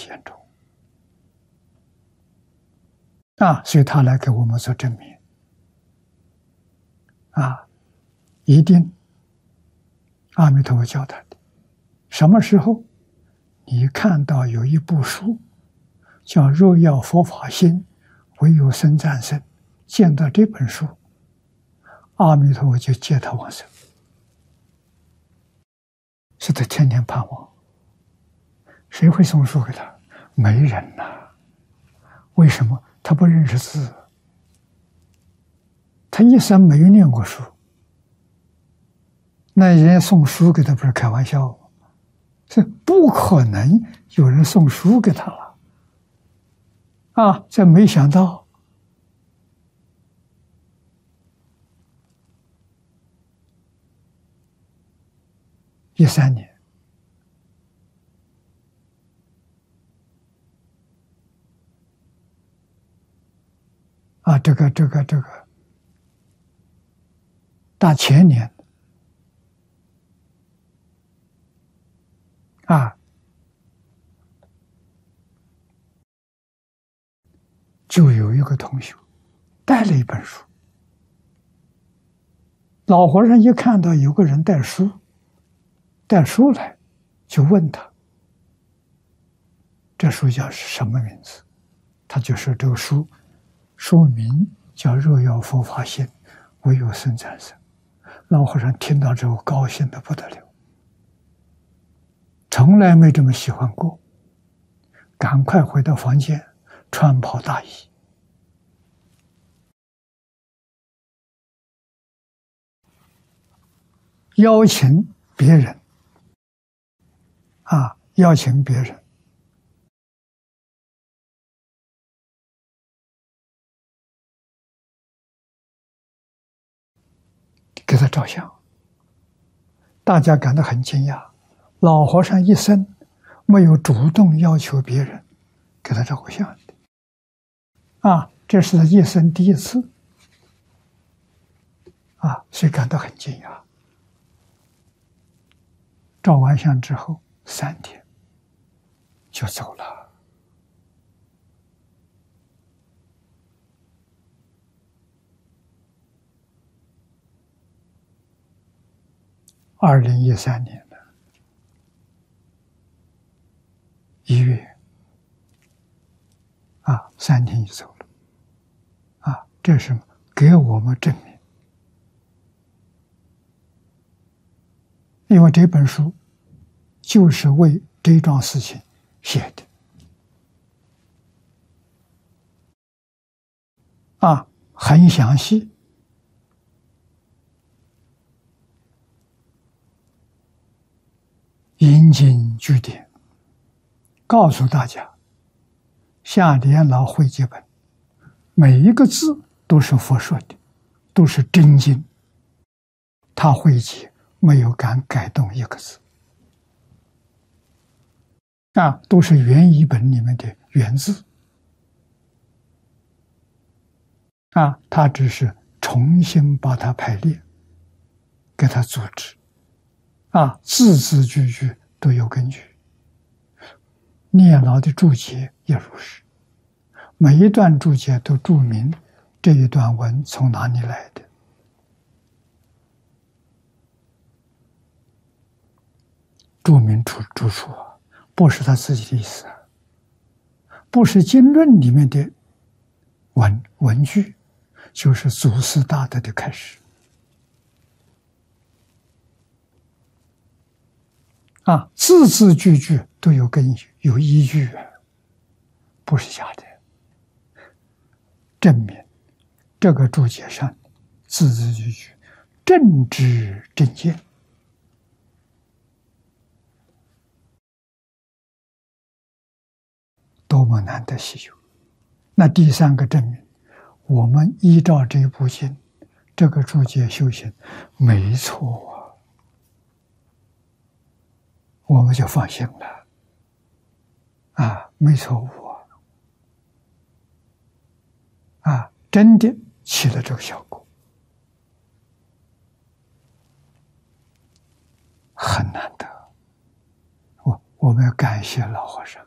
严重啊，所以他来给我们做证明啊，一定阿弥陀佛教他的，什么时候你看到有一部书叫《若要佛法兴，唯有僧赞僧》，见到这本书，阿弥陀佛就接他往生，是他天天盼望。谁会送书给他？没人呐、为什么？他不认识字，他一生没有念过书。那人家送书给他，不是开玩笑吗？这不可能有人送书给他了啊！这没想到13年啊，这个大前年啊，就有一个同学带了一本书，老和尚一看到有个人带书来，就问他这书叫是什么名字，他就说这个书名叫《若要佛法兴，唯有僧赞僧》。老和尚听到之后高兴得不得了，从来没这么喜欢过，赶快回到房间穿袍大衣，邀请别人给他照相，大家感到很惊讶。老和尚一生没有主动要求别人给他照过相的啊，这是他一生第一次啊，所以感到很惊讶。照完相之后3天就走了。2013年的1月啊，3天就走了啊，这是给我们证明。因为这本书就是为这桩事情写的啊，很详细，引经据典，告诉大家下莲老汇集本每一个字都是佛说的，都是真经，他汇集没有敢改动一个字啊，都是原译本里面的原字啊，他只是重新把它排列，给它组织啊，字字句句都有根据。念老的注解也如是，每一段注解都注明这一段文从哪里来的，注明出处啊，不是他自己的意思啊，不是经论里面的文句，就是祖师大德的开始啊，字字句句都有根据，有依据啊，不是假的，证明这个注解上字字句句正知正见，多么难得稀有。那第3个证明，我们依照这部经这个注解修行没错啊，我们就放心了啊，没错误啊，真的起了这个效果，很难得。我们要感谢老和尚